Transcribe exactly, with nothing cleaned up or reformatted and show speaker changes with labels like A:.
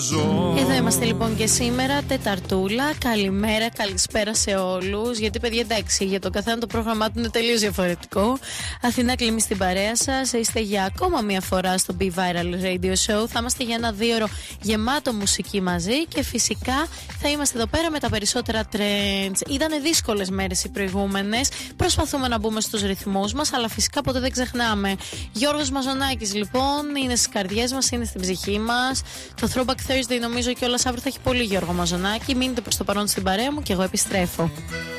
A: Εδώ είμαστε λοιπόν και σήμερα, Τεταρτούλα. Καλημέρα, καλησπέρα σε όλους. Γιατί, παιδιά, εντάξει, για τον καθένα το πρόγραμμά του είναι τελείως διαφορετικό. Αθηνά Κλίμη στην παρέα σας. Είστε για ακόμα μία φορά στο Be Viral Radio Show. Θα είμαστε για ένα δύο ώρο γεμάτο μουσική μαζί. Και φυσικά θα είμαστε εδώ πέρα με τα περισσότερα trends. Ήτανε δύσκολες μέρες οι προηγούμενες. Προσπαθούμε να μπούμε στους ρυθμούς μας, αλλά φυσικά ποτέ δεν ξεχνάμε. Γιώργος Μαζονάκης λοιπόν είναι στις καρδιές μας, είναι στην ψυχή μας. Το Throwback Thursday νομίζω και όλα αύριο θα έχει πολύ Γιώργο Μαζονάκη. Μείνετε προς το παρόν στην παρέα μου και εγώ επιστρέφω.